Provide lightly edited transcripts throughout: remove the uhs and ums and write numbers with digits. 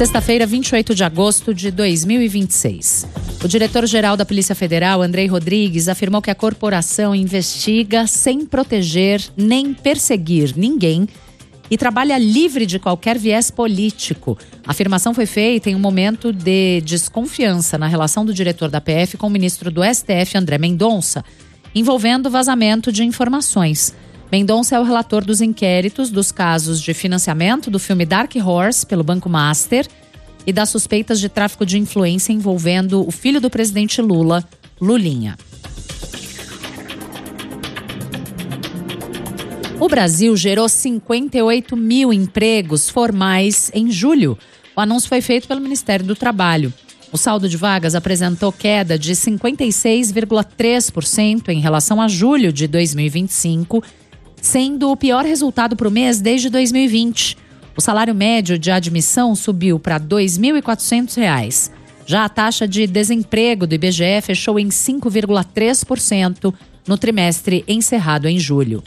Sexta-feira, 28 de agosto de 2026. O diretor-geral da Polícia Federal, Andrei Rodrigues, afirmou que a corporação investiga sem proteger nem perseguir ninguém e trabalha livre de qualquer viés político. A afirmação foi feita em um momento de desconfiança na relação do diretor da PF com o ministro do STF, André Mendonça, envolvendo vazamento de informações. Mendonça é o relator dos inquéritos dos casos de financiamento do filme Dark Horse pelo Banco Master e das suspeitas de tráfico de influência envolvendo o filho do presidente Lula, Lulinha. O Brasil gerou 58 mil empregos formais em julho. O anúncio foi feito pelo Ministério do Trabalho. O saldo de vagas apresentou queda de 56,3% em relação a julho de 2025, sendo o pior resultado para o mês desde 2020. O salário médio de admissão subiu para R$ 2.400. Já a taxa de desemprego do IBGE fechou em 5,3% no trimestre encerrado em julho.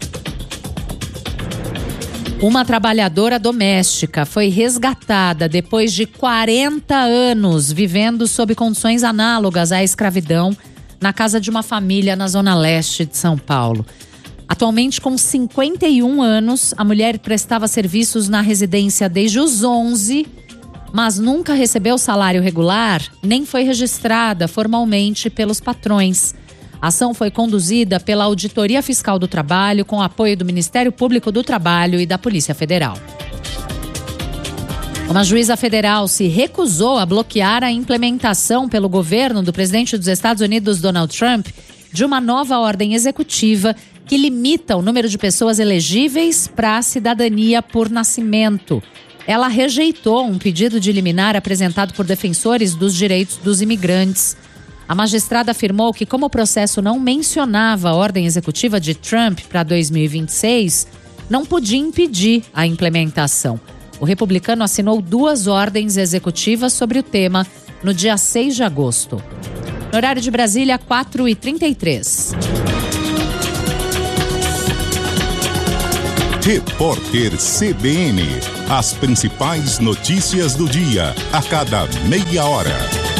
Uma trabalhadora doméstica foi resgatada depois de 40 anos vivendo sob condições análogas à escravidão na casa de uma família na zona leste de São Paulo. Atualmente, com 51 anos, a mulher prestava serviços na residência desde os 11, mas nunca recebeu salário regular, nem foi registrada formalmente pelos patrões. A ação foi conduzida pela Auditoria Fiscal do Trabalho, com apoio do Ministério Público do Trabalho e da Polícia Federal. Uma juíza federal se recusou a bloquear a implementação pelo governo do presidente dos Estados Unidos, Donald Trump, de uma nova ordem executiva que limita o número de pessoas elegíveis para a cidadania por nascimento. Ela rejeitou um pedido de liminar apresentado por defensores dos direitos dos imigrantes. A magistrada afirmou que, como o processo não mencionava a ordem executiva de Trump para 2026, não podia impedir a implementação. O republicano assinou 2 ordens executivas sobre o tema no dia 6 de agosto. No horário de Brasília, 4h33. Repórter CBN. As principais notícias do dia, a cada meia hora.